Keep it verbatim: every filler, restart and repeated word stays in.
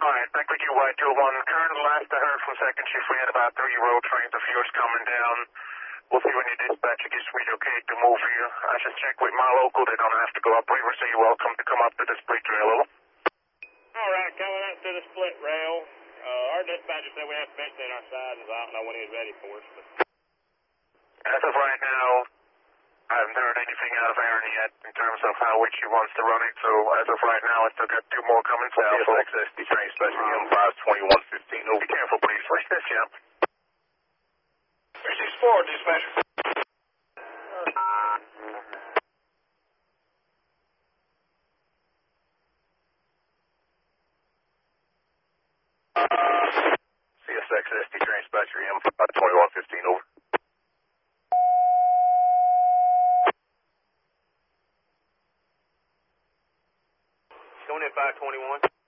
Alright, back with you, White two one. Current last I heard from second shift, we had about thirty road trains of yours coming down. We'll see when your dispatcher gets me okay to move here. I should check with my local. They don't have to go upriver, so you're welcome to come up to the split rail. Alright, coming up to the split rail. Uh, our dispatcher said we have to maintain our sidings. I don't know when he's ready for us. But... As of right now, I haven't heard anything out of Aaron yet in terms of how which he wants to run it, so as of right now, I still got two more coming south. C S X S D train special M five twenty-one fifteen. Be careful, please. Like this, yeah. three six four, dispatcher. C S X S D train special M five twenty-one fifteen, over. Going in five twenty-one.